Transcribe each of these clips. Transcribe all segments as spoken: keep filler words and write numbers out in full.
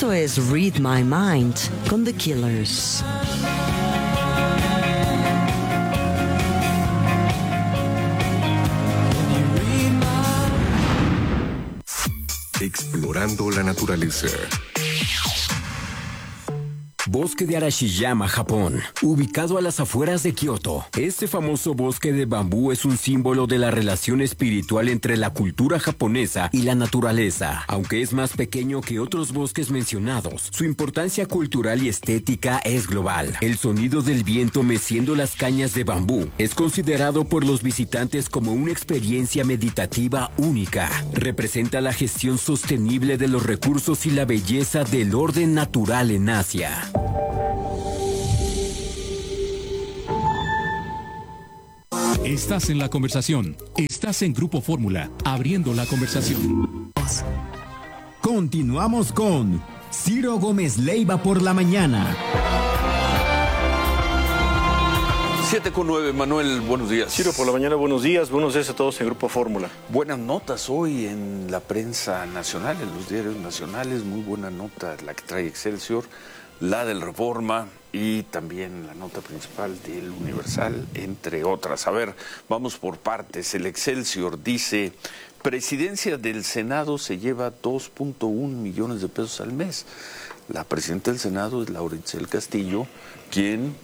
Esto es Read My Mind con The Killers. Explorando la naturaleza. Bosque de Arashiyama, Japón, ubicado a las afueras de Kioto. Este famoso bosque de bambú es un símbolo de la relación espiritual entre la cultura japonesa y la naturaleza. Aunque es más pequeño que otros bosques mencionados, su importancia cultural y estética es global. El sonido del viento meciendo las cañas de bambú es considerado por los visitantes como una experiencia meditativa única. Representa la gestión sostenible de los recursos y la belleza del orden natural en Asia. Estás en la conversación. Estás en Grupo Fórmula, abriendo la conversación. Continuamos con Ciro Gómez Leiva por la mañana. siete con nueve, Manuel, buenos días. Ciro, por la mañana, buenos días. Buenos días a todos en Grupo Fórmula. Buenas notas hoy en la prensa nacional, en los diarios nacionales. Muy buena nota la que trae Excelsior, la del Reforma y también la nota principal del Universal, entre otras. A ver, vamos por partes. El Excelsior dice: Presidencia del Senado se lleva dos punto uno millones de pesos al mes. La presidenta del Senado es Laura Itzel Castillo, quien,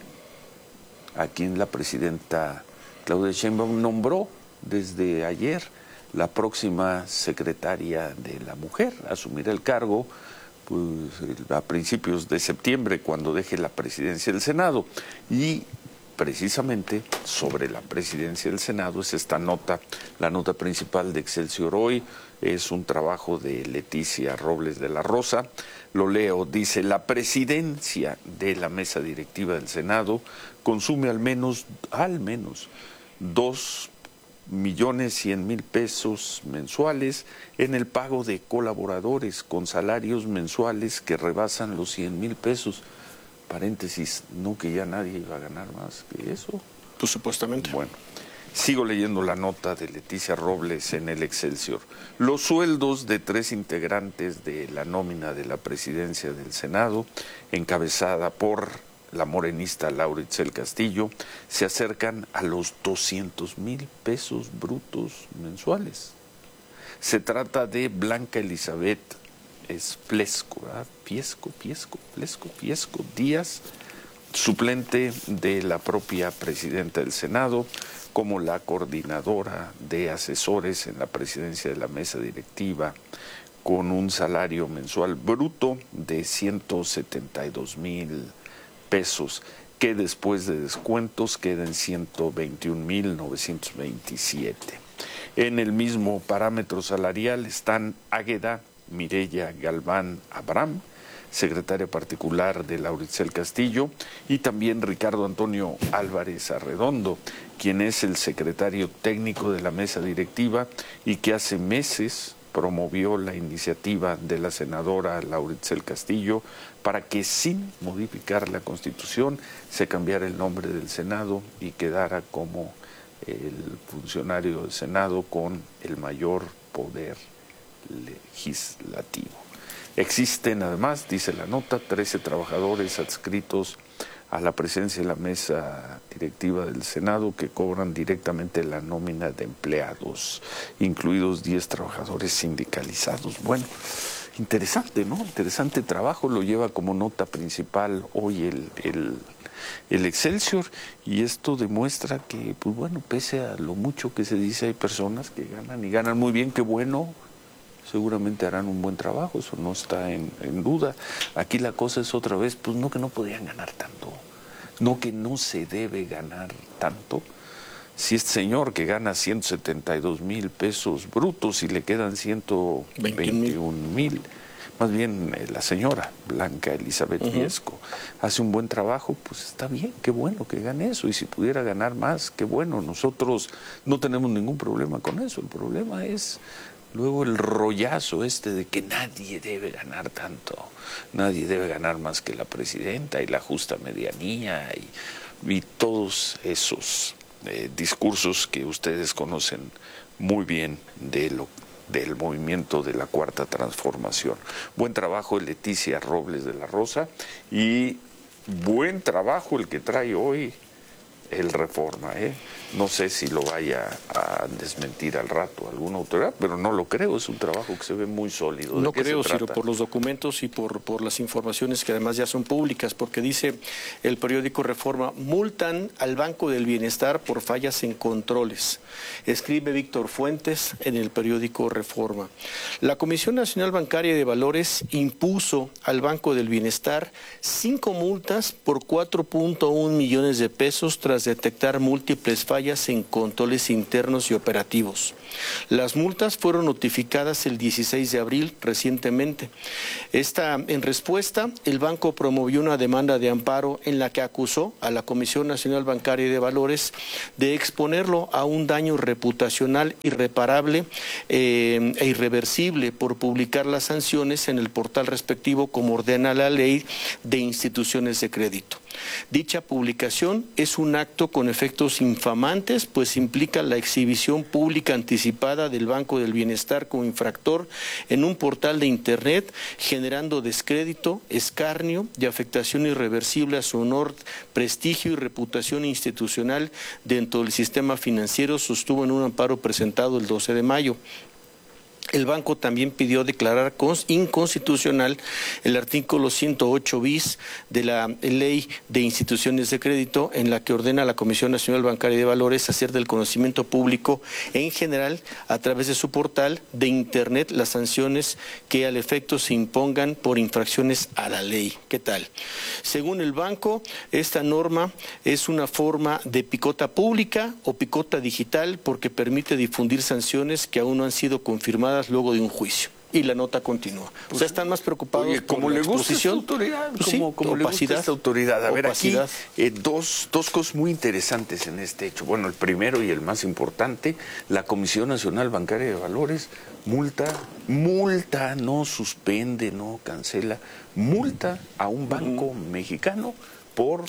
a quien la presidenta Claudia Sheinbaum nombró desde ayer la próxima secretaria de la Mujer. Asumirá el cargo pues, a principios de septiembre, cuando deje la presidencia del Senado. Y precisamente sobre la presidencia del Senado es esta nota, la nota principal de Excelsior hoy. Es un trabajo de Leticia Robles de la Rosa. Lo leo, dice: la presidencia de la mesa directiva del Senado consume al menos, al menos, dos millones cien mil pesos mensuales en el pago de colaboradores con salarios mensuales que rebasan los cien mil pesos. Paréntesis, no que ya nadie iba a ganar más que eso. Pues supuestamente. Bueno, sigo leyendo la nota de Leticia Robles en el Excelsior. Los sueldos de tres integrantes de la nómina de la presidencia del Senado, encabezada por la morenista Laura Itzel Castillo, se acercan a los doscientos mil pesos brutos mensuales. Se trata de Blanca Elizabeth es Plesco, ¿verdad? Piesco, Piesco, Plesco, Piesco Díaz, suplente de la propia presidenta del Senado, como la coordinadora de asesores en la presidencia de la mesa directiva, con un salario mensual bruto de ciento setenta y dos mil pesos, que después de descuentos queda en ciento veintiún mil novecientos veintisiete. En el mismo parámetro salarial están Águeda Mireya Galván Abraham, secretaria particular de Laura Itzel Castillo, y también Ricardo Antonio Álvarez Arredondo, quien es el secretario técnico de la mesa directiva y que hace meses promovió la iniciativa de la senadora Laura Itzel Castillo para que, sin modificar la Constitución, se cambiara el nombre del Senado y quedara como el funcionario del Senado con el mayor poder legislativo. Existen además, dice la nota, trece trabajadores adscritos a la presencia de la mesa directiva del Senado que cobran directamente la nómina de empleados, incluidos diez trabajadores sindicalizados. Bueno, interesante, ¿no? Interesante trabajo, lo lleva como nota principal hoy el, el, el Excelsior, y esto demuestra que, pues bueno, pese a lo mucho que se dice, hay personas que ganan y ganan muy bien, qué bueno. Seguramente harán un buen trabajo, eso no está en, en duda. Aquí la cosa es otra vez, pues no que no podían ganar tanto, no que no se debe ganar tanto. Si este señor que gana ciento setenta y dos mil pesos brutos y le quedan ciento veintiún mil, más bien eh, la señora Blanca Elizabeth uh-huh. Piesco hace un buen trabajo, pues está bien, qué bueno que gane eso, y si pudiera ganar más, qué bueno. Nosotros no tenemos ningún problema con eso, el problema es luego el rollazo este de que nadie debe ganar tanto, nadie debe ganar más que la presidenta y la justa medianía y, y todos esos eh, discursos que ustedes conocen muy bien de lo del movimiento de la Cuarta Transformación. Buen trabajo de Leticia Robles de la Rosa y buen trabajo el que trae hoy el Reforma, ¿eh? No sé si lo vaya a desmentir al rato alguna autoridad, pero no lo creo, es un trabajo que se ve muy sólido. ¿De No qué creo, se Ciro, trata? por los documentos y por, por las informaciones que además ya son públicas, porque dice el periódico Reforma, multan al Banco del Bienestar por fallas en controles. Escribe Víctor Fuentes en el periódico Reforma. La Comisión Nacional Bancaria de Valores impuso al Banco del Bienestar cinco multas por cuatro punto uno millones de pesos tras detectar múltiples fallas en controles internos y operativos. Las multas fueron notificadas el dieciséis de abril recientemente. Esta, en respuesta, el banco promovió una demanda de amparo en la que acusó a la Comisión Nacional Bancaria de Valores de exponerlo a un daño reputacional irreparable eh, e irreversible por publicar las sanciones en el portal respectivo como ordena la ley de instituciones de crédito. Dicha publicación es un acto con efectos infamantes, pues implica la exhibición pública anticipada del Banco del Bienestar como infractor en un portal de Internet, generando descrédito, escarnio y afectación irreversible a su honor, prestigio y reputación institucional dentro del sistema financiero, sostuvo en un amparo presentado el doce de mayo. El banco también pidió declarar inconstitucional el artículo ciento ocho bis de la Ley de Instituciones de Crédito, en la que ordena a la Comisión Nacional Bancaria de Valores hacer del conocimiento público en general, a través de su portal de Internet, las sanciones que al efecto se impongan por infracciones a la ley. ¿Qué tal? Según el banco, esta norma es una forma de picota pública o picota digital porque permite difundir sanciones que aún no han sido confirmadas luego de un juicio. Y la nota continúa. Pues, o sea, están más preocupados oye, por como la le gusta esta exposición. autoridad, Pues como, sí, como le gusta opacidad, esta autoridad. A ver, opacidad. aquí eh, dos, dos cosas muy interesantes en este hecho. Bueno, el primero y el más importante, la Comisión Nacional Bancaria de Valores multa, multa, no suspende, no cancela, multa a un banco uh-huh. mexicano por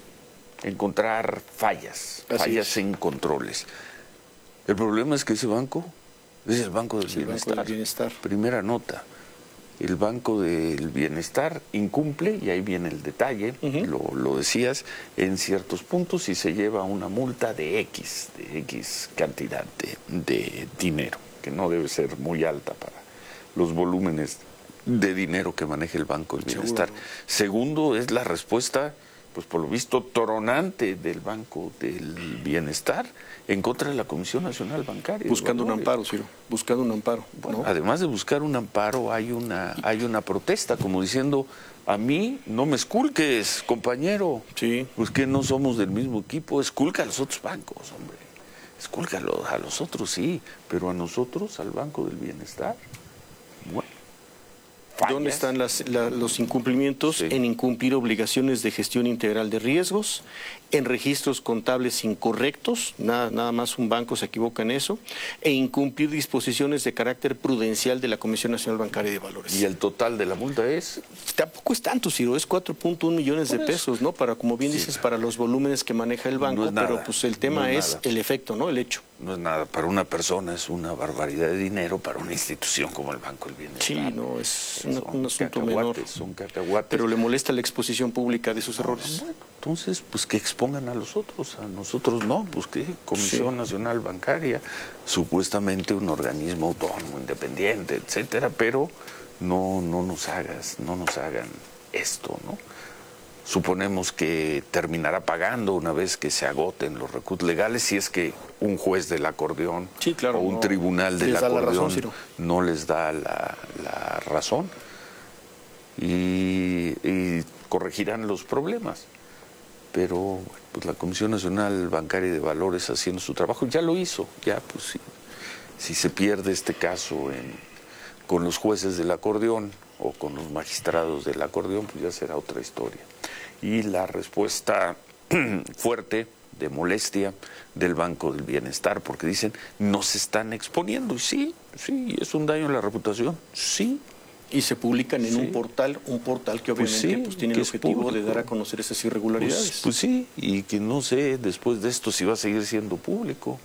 encontrar fallas, Así fallas es. en controles. El problema es que ese banco es el Banco del, sí, Bienestar. Banco del Bienestar. Primera nota. El Banco del Bienestar incumple, y ahí viene el detalle, uh-huh. lo, lo decías, en ciertos puntos y se lleva una multa de X, de X cantidad de, de dinero, que no debe ser muy alta para los volúmenes de dinero que maneja el Banco del Bienestar. Seguro. Segundo, es la respuesta, pues por lo visto, tronante del Banco del Bienestar en contra de la Comisión Nacional Bancaria. Buscando un amparo, Ciro, buscando un amparo. Bueno, ¿no? Además de buscar un amparo, hay una, hay una protesta, como diciendo, a mí no me esculques, compañero. Sí. Pues que no somos del mismo equipo, esculca a los otros bancos, hombre. Escúlcalo a los otros, sí, pero a nosotros, al Banco del Bienestar, bueno. Fallas. ¿Dónde están las, la, los incumplimientos? Sí. En incumplir obligaciones de gestión integral de riesgos, en registros contables incorrectos, nada, nada más un banco se equivoca en eso, e incumplir disposiciones de carácter prudencial de la Comisión Nacional Bancaria de Valores. ¿Y el total de la multa es? Tampoco es tanto, Ciro, es cuatro punto uno millones de pesos, ¿no? Para, como bien sí. dices, para los volúmenes que maneja el banco, no es nada, pero pues el tema no es, es nada. el efecto, ¿no? El hecho. No es nada, para una persona es una barbaridad de dinero, para una institución como el Banco del Bienestar. Sí, no, es un, son un asunto menor. Son cacahuates. Pero le molesta la exposición pública de sus no, errores. Bueno, entonces, pues que expongan a los otros, a nosotros no, pues que Comisión sí. Nacional Bancaria, supuestamente un organismo autónomo, independiente, etcétera, pero no, no nos hagas, no nos hagan esto, ¿no? Suponemos que terminará pagando una vez que se agoten los recursos legales, si es que un juez del acordeón sí, claro, o un no, tribunal del acordeón razón, no les da la, la razón y, y corregirán los problemas. Pero pues la Comisión Nacional Bancaria de Valores haciendo su trabajo ya lo hizo, ya pues si, si se pierde este caso en, con los jueces del acordeón o con los magistrados del acordeón, pues ya será otra historia. Y la respuesta fuerte de molestia del Banco del Bienestar, porque dicen, no se están exponiendo. Y sí, sí, es un daño a la reputación, sí. Y se publican en sí. un portal, un portal que obviamente pues sí, pues tiene que el objetivo público. de dar a conocer esas irregularidades. Pues, pues sí, y que no sé después de esto si va a seguir siendo público.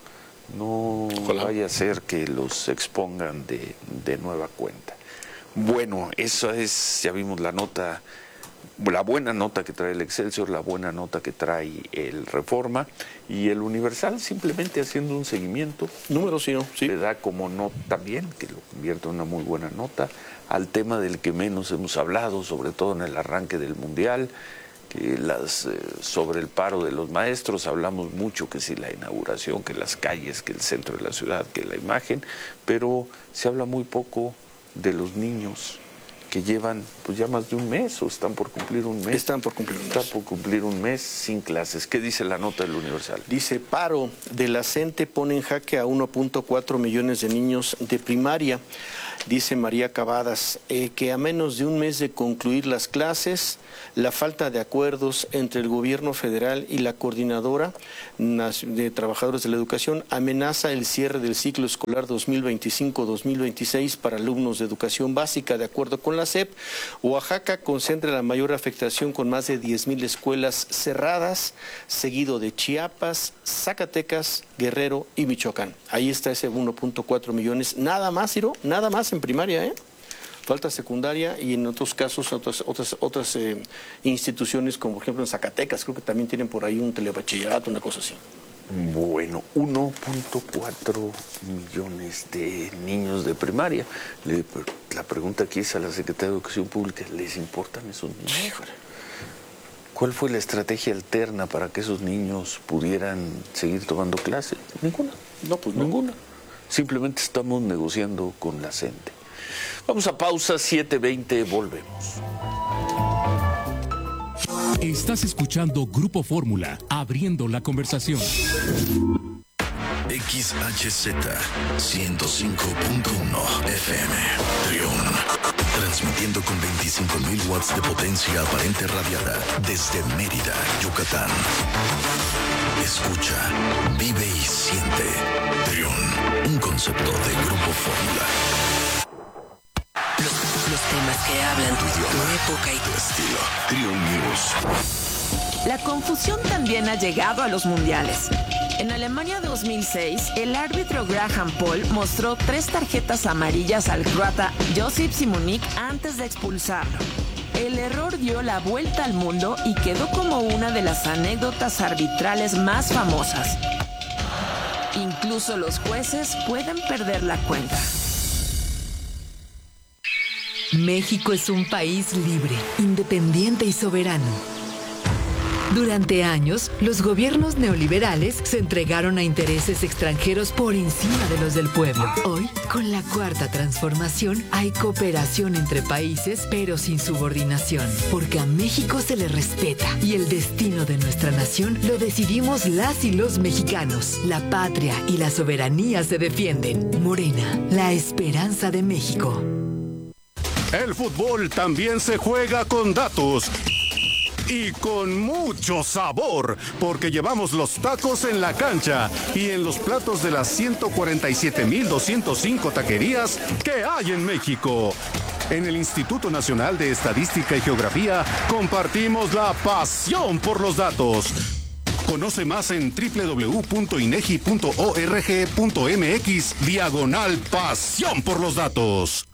No Ojalá. vaya a ser que los expongan de, de nueva cuenta. Bueno, eso es, ya vimos la nota, la buena nota que trae el Excelsior, la buena nota que trae el Reforma, y el Universal simplemente haciendo un seguimiento. Número sí, ¿no? Sí. Le da como nota también, que lo convierte en una muy buena nota, al tema del que menos hemos hablado, sobre todo en el arranque del Mundial, que las, eh, sobre el paro de los maestros. Hablamos mucho que si la inauguración, que las calles, que el centro de la ciudad, que la imagen, pero se habla muy poco de los niños que llevan pues ya más de un mes o están por cumplir un mes. Están por cumplir un mes. Están por cumplir un mes sin clases. ¿Qué dice la nota del Universal? Dice, paro de la CENTE pone en jaque a uno punto cuatro millones de niños de primaria. Dice María Cavadas, eh, que a menos de un mes de concluir las clases, la falta de acuerdos entre el gobierno federal y la coordinadora de trabajadores de la educación amenaza el cierre del ciclo escolar dos mil veinticinco dos mil veintiséis para alumnos de educación básica. De acuerdo con la S E P, Oaxaca concentra la mayor afectación con más de diez mil escuelas cerradas, seguido de Chiapas, Zacatecas, Guerrero y Michoacán. Ahí está ese uno punto cuatro millones, nada más, Ciro, nada más en primaria, ¿eh? Falta secundaria y en otros casos otras otras otras eh, instituciones, como por ejemplo en Zacatecas, creo que también tienen por ahí un telebachillerato, una cosa así. Bueno, uno punto cuatro millones de niños de primaria. Le, la pregunta aquí es a la Secretaría de Educación Pública, ¿les importan esos niños? Híjole. ¿Cuál fue la estrategia alterna para que esos niños pudieran seguir tomando clases? Ninguna. No, pues no. Ninguna. Simplemente estamos negociando con la CENTE. Vamos a pausa, siete veinte, volvemos. Estás escuchando Grupo Fórmula, abriendo la conversación. X H Z ciento cinco punto uno F M, Trión. Transmitiendo con veinticinco mil watts de potencia aparente radiada desde Mérida, Yucatán. Escucha, vive y siente. Trión, un concepto de Grupo Fórmula. Los, los temas que hablan tu idioma, tu época y tu estilo. Trión News. La confusión también ha llegado a los mundiales. En Alemania dos mil seis, el árbitro Graham Paul mostró tres tarjetas amarillas al croata Josip Simonik antes de expulsarlo. El error dio la vuelta al mundo y quedó como una de las anécdotas arbitrales más famosas. Incluso los jueces pueden perder la cuenta. México es un país libre, independiente y soberano. Durante años, los gobiernos neoliberales se entregaron a intereses extranjeros por encima de los del pueblo. Hoy, con la cuarta transformación, hay cooperación entre países, pero sin subordinación, porque a México se le respeta y el destino de nuestra nación lo decidimos las y los mexicanos. La patria y la soberanía se defienden. Morena, la esperanza de México. El fútbol también se juega con datos. Y con mucho sabor, porque llevamos los tacos en la cancha y en los platos de las ciento cuarenta y siete mil doscientas cinco taquerías que hay en México. En el Instituto Nacional de Estadística y Geografía compartimos la pasión por los datos. Conoce más en doble u doble u doble u punto inegi punto org punto mx diagonal pasión por los datos.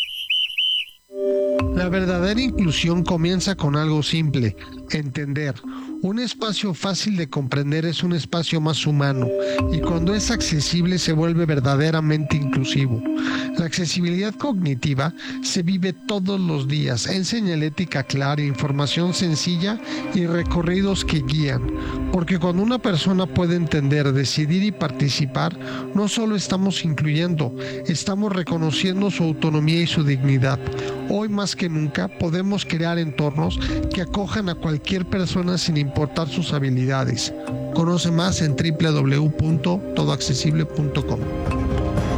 La verdadera inclusión comienza con algo simple, entender. Un espacio fácil de comprender es un espacio más humano y cuando es accesible se vuelve verdaderamente inclusivo. La accesibilidad cognitiva se vive todos los días en señalética clara, información sencilla y recorridos que guían. Porque cuando una persona puede entender, decidir y participar, no solo estamos incluyendo, estamos reconociendo su autonomía y su dignidad. Hoy más que nunca podemos crear entornos que acojan a cualquier persona sin importar sus habilidades. Conoce más en doble u doble u doble u punto todo accesible punto com.